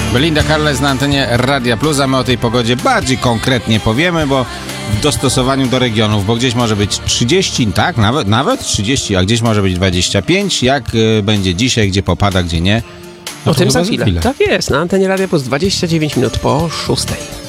Belinda Carles na antenie Radia Plus, a my o tej pogodzie bardziej konkretnie powiemy, bo w dostosowaniu do regionów, bo gdzieś może być 30, tak, nawet 30, a gdzieś może być 25. Jak będzie dzisiaj, gdzie popada, gdzie nie? O tym za chwilę. Tak jest, na antenie Radia Plus 29 minut po 6.